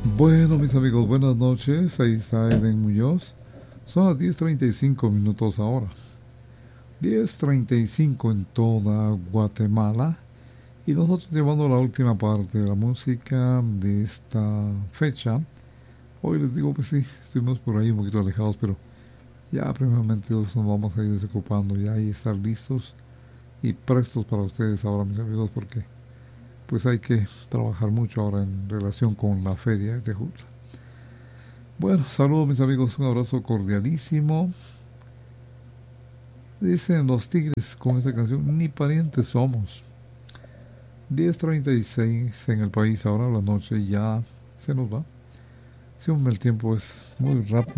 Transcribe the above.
Bueno, mis amigos, buenas noches. Ahí está Eden Muñoz. Son las 10:35 ahora. 10:35 en toda Guatemala. Y nosotros llevando la última parte de la música de esta fecha. Hoy les digo, pues sí, estuvimos por ahí un poquito alejados, pero ya primeramente nos vamos a ir desocupando ya y estar listos y prestos para ustedes ahora, mis amigos, porque pues hay que trabajar mucho ahora en relación con la feria de Jutla. Bueno, saludos mis amigos, un abrazo cordialísimo. Dicen los Tigres con esta canción, ni parientes somos. 10:36 en el país, ahora la noche ya se nos va. Si el tiempo es muy rápido.